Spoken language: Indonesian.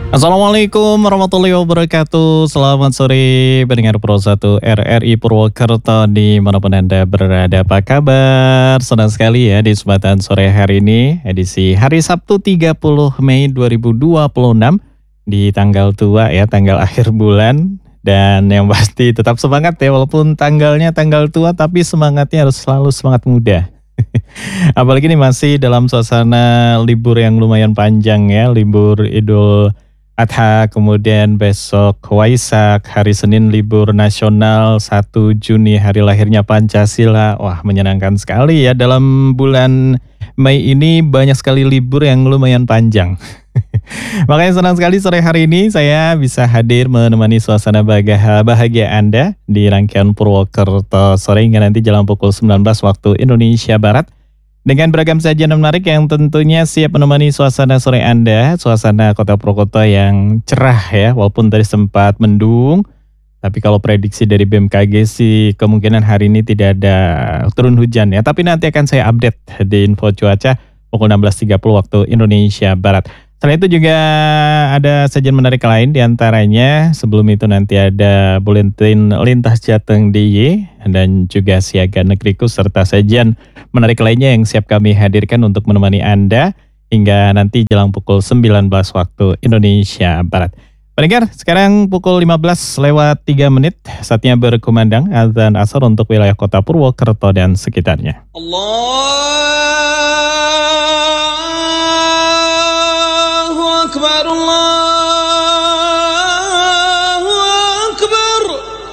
Assalamualaikum warahmatullahi wabarakatuh. Selamat sore pendengar Pro 1 RRI Purwokerto dimanapun Anda berada. Apa kabar? Senang sekali ya di kesempatan sore hari ini, edisi hari Sabtu 30 Mei 2026 di tanggal tua ya, tanggal akhir bulan. Dan yang pasti tetap semangat ya, walaupun tanggalnya tanggal tua tapi semangatnya harus selalu semangat muda. Apalagi ini masih dalam suasana libur yang lumayan panjang ya, libur Idul Adha, kemudian besok Waisak, hari Senin libur nasional 1 Juni, hari lahirnya Pancasila. Wah, menyenangkan sekali ya, dalam bulan Mei ini banyak sekali libur yang lumayan panjang. Makanya senang sekali sore hari ini saya bisa hadir menemani suasana bahagia Anda di rangkaian Purwokerto sore hingga nanti jalan pukul 19 waktu Indonesia Barat. Dengan beragam sajian menarik yang tentunya siap menemani suasana sore Anda, suasana kota Purwokerto yang cerah ya, walaupun tadi sempat mendung, tapi kalau prediksi dari BMKG sih kemungkinan hari ini tidak ada turun hujan ya, tapi nanti akan saya update di info cuaca pukul 16.30 waktu Indonesia Barat. Selain itu juga ada sajian menarik lain, diantaranya sebelum itu nanti ada buletin lintas Jateng DIY dan juga siaga negeriku serta sajian menarik lainnya yang siap kami hadirkan untuk menemani Anda hingga nanti jelang pukul 19 waktu Indonesia Barat. Pendengar, sekarang pukul 15:03, saatnya berkumandang azan asar untuk wilayah kota Purwokerto dan sekitarnya. Allah